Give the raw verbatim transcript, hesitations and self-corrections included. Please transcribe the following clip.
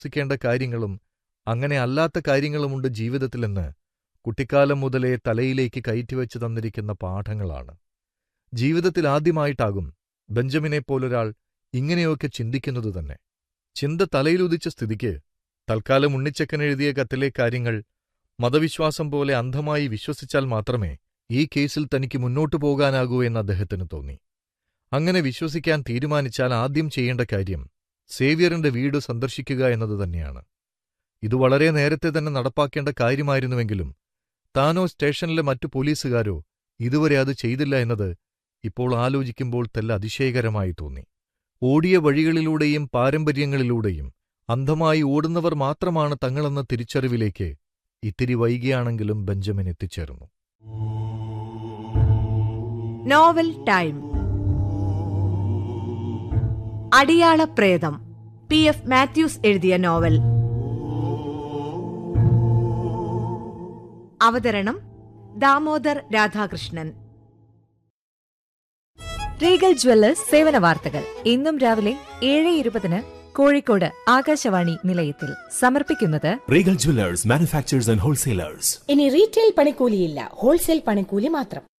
വിശ്വസിക്കേണ്ട കാര്യങ്ങളും അങ്ങനെ അല്ലാത്ത കാര്യങ്ങളുമുണ്ട് ജീവിതത്തിലെന്ന് കുട്ടിക്കാലം മുതലേ തലയിലേക്ക് കയറ്റിവെച്ച് തന്നിരിക്കുന്ന പാഠങ്ങളാണ്. ജീവിതത്തിൽ ആദ്യമായിട്ടാകും ബെഞ്ചമിനെപ്പോലൊരാൾ ഇങ്ങനെയൊക്കെ ചിന്തിക്കുന്നത് തന്നെ. ചിന്ത തലയിലുദിച്ച സ്ഥിതിക്ക് തൽക്കാലം ഉണ്ണിച്ചക്കൻ എഴുതിയ കത്തിലെ കാര്യങ്ങൾ മതവിശ്വാസം പോലെ അന്ധമായി വിശ്വസിച്ചാൽ മാത്രമേ ഈ കേസിൽ തനിക്ക് മുന്നോട്ടു പോകാനാകൂ എന്ന് അദ്ദേഹത്തിന് തോന്നി. അങ്ങനെ വിശ്വസിക്കാൻ തീരുമാനിച്ചാൽ ആദ്യം ചെയ്യേണ്ട കാര്യം സേവ്യറിന്റെ വീട് സന്ദർശിക്കുക എന്നത് തന്നെയാണ്. ഇത് വളരെ നേരത്തെ തന്നെ നടപ്പാക്കേണ്ട കാര്യമായിരുന്നുവെങ്കിലും താനോ സ്റ്റേഷനിലെ മറ്റു പോലീസുകാരോ ഇതുവരെ അത് ചെയ്തില്ല എന്നത് ഇപ്പോൾ ആലോചിക്കുമ്പോൾ തെല്ല അതിശയകരമായി തോന്നി. ഓടിയ വഴികളിലൂടെയും പാരമ്പര്യങ്ങളിലൂടെയും അന്ധമായി ഓടുന്നവർ മാത്രമാണ് തങ്ങളെന്ന തിരിച്ചറിവിലേക്ക് ഇത്തിരി വൈകിയാണെങ്കിലും ബെഞ്ചമിൻ എത്തിച്ചേർന്നു. Novel time. അടിയാളപ്രേതം, P F Mathews എഴുതിയ നോവൽ. അവതരണം ദാമോദർ രാധാകൃഷ്ണൻ. റീഗൽ ജ്വല്ലേഴ്സ് സേവന വാർത്തകൾ ഇന്നും രാവിലെ ഏഴ് ഇരുപതിന് കോഴിക്കോട് ആകാശവാണി നിലയത്തിൽ സമർപ്പിക്കുന്നത് Regal Jewellers manufacturers and wholesalers. ഇനി റീറ്റെയിൽ പണിക്കൂലിയില്ല, ഹോൾസെയിൽ പണിക്കൂലി മാത്രം.